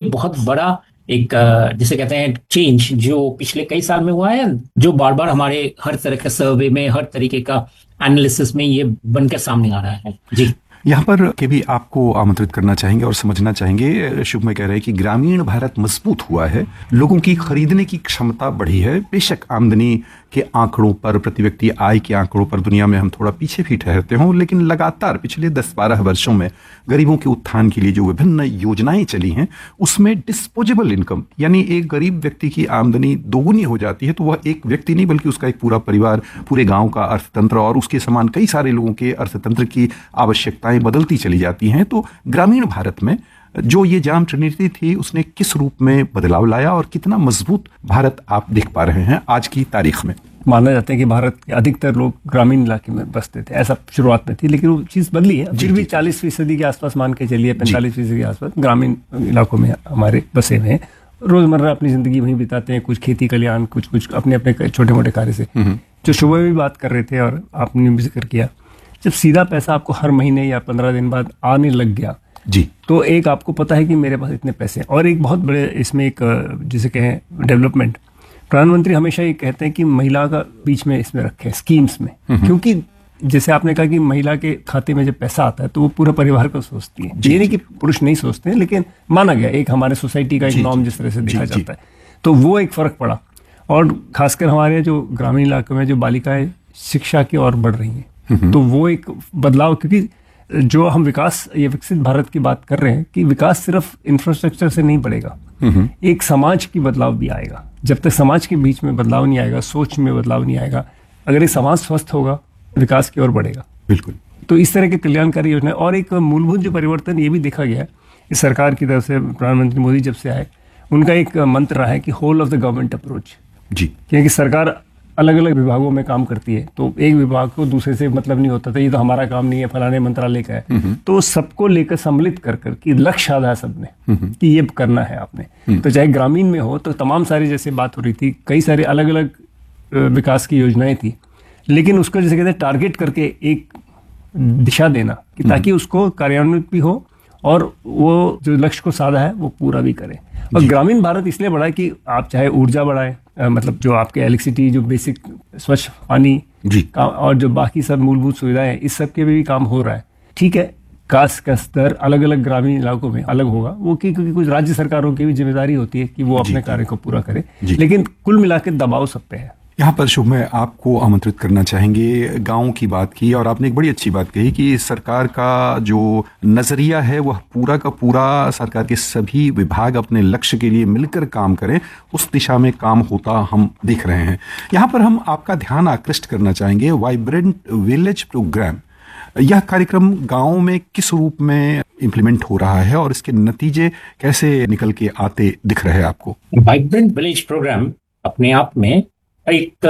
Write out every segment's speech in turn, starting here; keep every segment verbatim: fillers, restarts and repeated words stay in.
बहुत बड़ा एक अ, जिसे कहते हैं चेंज जो पिछले कई साल में हुआ है, जो बार बार हमारे हर तरह के सर्वे में, हर तरीके का एनालिसिस में ये बनकर सामने आ रहा है। जी, यहाँ पर के भी आपको आमंत्रित करना चाहेंगे और समझना चाहेंगे। शुभ में कह रहे हैं कि ग्रामीण भारत मजबूत हुआ है, लोगों की खरीदने की क्षमता बढ़ी है। बेशक आमदनी के आंकड़ों पर, प्रति व्यक्ति आय के आंकड़ों पर दुनिया में हम थोड़ा पीछे भी ठहरते हों, लेकिन लगातार पिछले दस बारह वर्षों में गरीबों के उत्थान के लिए जो विभिन्न योजनाएं चली हैं, उसमें डिस्पोजेबल इनकम यानी एक गरीब व्यक्ति की आमदनी दोगुनी हो जाती है तो वह एक व्यक्ति नहीं बल्कि उसका एक पूरा परिवार, पूरे गांव का अर्थतंत्र और उसके समान कई सारे लोगों के अर्थतंत्र की आवश्यकताएं बदलती चली जाती हैं। तो ग्रामीण भारत में जो ये जाम ट्रिनिटी थी, उसने किस रूप में बदलाव लाया और कितना मजबूत भारत आप देख पा रहे हैं आज की तारीख में? माना जाता है कि भारत के अधिकतर लोग ग्रामीण इलाके में बसते थे, ऐसा शुरुआत में थी, लेकिन वो चीज़ बदली है। फिर भी चालीस फीसदी के आसपास मान के चलिए, पैंतालीस फीसदी के आसपास ग्रामीण इलाकों में हमारे बसे हुए हैं। रोजमर्रा अपनी जिंदगी वहीं बिताते हैं, कुछ खेती कल्याण, कुछ कुछ अपने अपने छोटे मोटे कार्य से। जो सुबह भी बात कर रहे थे और आपने भी जिक्र किया, जब सीधा पैसा आपको हर महीने या पंद्रह दिन बाद आने लग गया जी, तो एक आपको पता है कि मेरे पास इतने पैसे हैं। और एक बहुत बड़े इसमें एक जिसे कहें डेवलपमेंट, प्रधानमंत्री हमेशा ये कहते हैं कि महिला का बीच में इसमें रखें स्कीम्स में, क्योंकि जैसे आपने कहा कि महिला के खाते में जब पैसा आता है तो वो पूरा परिवार को सोचती है। ये नहीं कि पुरुष नहीं सोचते हैं, लेकिन माना गया एक हमारे सोसाइटी का एक नॉर्म जिस तरह से देखा जाता है, तो वो एक फर्क पड़ा। और खासकर हमारे जो ग्रामीण इलाकों में जो बालिकाएं शिक्षा की ओर बढ़ रही हैं, तो वो एक बदलाव, क्योंकि जो हम विकास, ये विकसित भारत की बात कर रहे हैं कि विकास सिर्फ इंफ्रास्ट्रक्चर से नहीं बढ़ेगा, एक समाज की बदलाव भी आएगा। जब तक समाज के बीच में बदलाव नहीं आएगा, सोच में बदलाव नहीं आएगा, अगर एक समाज स्वस्थ होगा, विकास की ओर बढ़ेगा। बिल्कुल। तो इस तरह के कल्याणकारी योजना और एक मूलभूत जो परिवर्तन ये भी देखा गया है इस सरकार की तरफ से, प्रधानमंत्री मोदी जब से आए, उनका एक मंत्र रहा है कि whole of the government approach जी, क्योंकि सरकार अलग अलग विभागों में काम करती है, तो एक विभाग को दूसरे से मतलब नहीं होता था, ये तो हमारा काम नहीं है, फलाने मंत्रालय का है, तो सबको लेकर सम्मिलित कर कर कि लक्ष्य आधा सबने कि ये करना है आपने। तो चाहे ग्रामीण में हो तो तमाम सारी, जैसे बात हो रही थी, कई सारे अलग अलग विकास की योजनाएं थी, लेकिन उसको जैसे कहते हैं टारगेट करके एक दिशा देना कि ताकि उसको कार्यान्वित भी हो और वो जो लक्ष्य को साधा है वो पूरा भी करे। और ग्रामीण भारत इसलिए बढ़ा है कि आप चाहे ऊर्जा बढ़ाए, मतलब जो आपके इलेक्ट्रिसिटी, जो बेसिक स्वच्छ पानी जी का, और जो बाकी सब मूलभूत सुविधाएं, इस सब के भी काम हो रहा है। ठीक है, विकास का स्तर अलग अलग ग्रामीण इलाकों में अलग होगा, वो कि क्योंकि कुछ राज्य सरकारों की भी जिम्मेदारी होती है कि वो अपने कार्य को पूरा करे, लेकिन कुल मिलाकर दबाव सब पे है। यहाँ पर शुभ में आपको आमंत्रित करना चाहेंगे। गांव की बात की और आपने एक बड़ी अच्छी बात कही कि सरकार का जो नजरिया है वह पूरा का पूरा सरकार के सभी विभाग अपने लक्ष्य के लिए मिलकर काम करें, उस दिशा में काम होता हम दिख रहे हैं। यहाँ पर हम आपका ध्यान आकृष्ट करना चाहेंगे वाइब्रेंट विलेज प्रोग्राम। यह कार्यक्रम गाँव में किस रूप में इम्प्लीमेंट हो रहा है और इसके नतीजे कैसे निकल के आते दिख रहे हैं आपको? वाइब्रेंट विलेज प्रोग्राम अपने आप में एक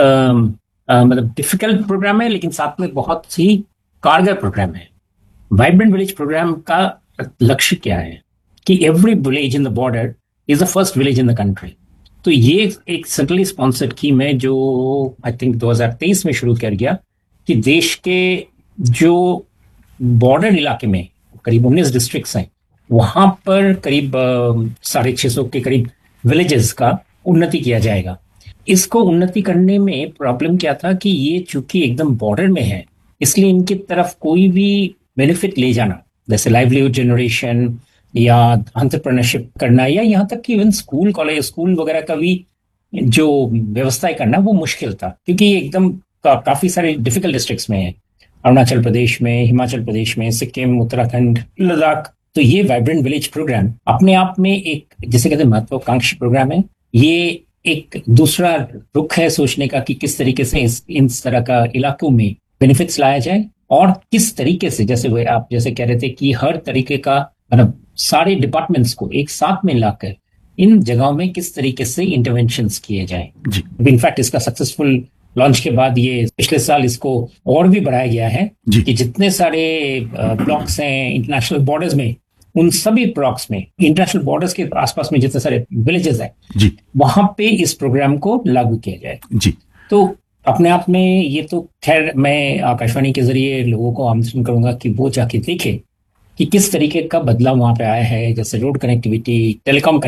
आ, आ, मतलब डिफिकल्ट प्रोग्राम है, लेकिन साथ में बहुत ही कारगर प्रोग्राम है। वाइब्रेंट विलेज प्रोग्राम का लक्ष्य क्या है कि every village in the border is the first village in the country. तो ये एक सेंट्रली स्पॉन्सर्ड स्कीम है जो आई थिंक दो हज़ार तेईस में शुरू किया गया कि देश के जो बॉर्डर इलाके में करीब उन्नीस डिस्ट्रिक्ट्स हैं, वहां पर करीब साढ़े छह सौ के करीब विलेजेस का उन्नति किया जाएगा। इसको उन्नति करने में प्रॉब्लम क्या था कि ये चूंकि एकदम बॉर्डर में है, इसलिए इनकी तरफ कोई भी बेनिफिट ले जाना, जैसे लाइवलीहुड जनरेशन या एंटरप्रेन्योरशिप करना, या यहाँ तक कि इवन स्कूल कॉलेज स्कूल वगैरह का भी जो व्यवस्था करना, वो मुश्किल था, क्योंकि ये एकदम का, काफी सारे डिफिकल्ट डिस्ट्रिक्ट्स में है, अरुणाचल प्रदेश में, हिमाचल प्रदेश में, सिक्किम, उत्तराखंड, लद्दाख। तो ये वाइब्रेंट विलेज प्रोग्राम अपने आप में एक, जिसे कहते हैं, महत्वाकांक्षी प्रोग्राम है। ये एक दूसरा रुख है सोचने का कि किस तरीके से इस इन तरह का इलाकों में बेनिफिट्स लाया जाए और किस तरीके से, जैसे वो आप जैसे कह रहे थे कि हर तरीके का, मतलब सारे डिपार्टमेंट्स को एक साथ में लाकर इन जगहों में किस तरीके से इंटरवेंशंस किए जाए। इनफैक्ट इसका सक्सेसफुल लॉन्च के बाद ये पिछले साल इसको और भी बढ़ाया गया है कि जितने सारे ब्लॉक्स हैं इंटरनेशनल बॉर्डर्स में, उन सभी ब्लॉक्स में, इंटरनेशनल बॉर्डर्स के आसपास में जितने सारे विलेजेस हैं, वहां पे इस प्रोग्राम को लागू किया जाए जी। तो अपने आप में ये तो खैर मैं आकाशवाणी के जरिए लोगों को आमंत्रण करूंगा कि वो जाके देखें कि किस तरीके का बदलाव वहां पे आया है, जैसे रोड कनेक्टिविटी, टेलीकॉम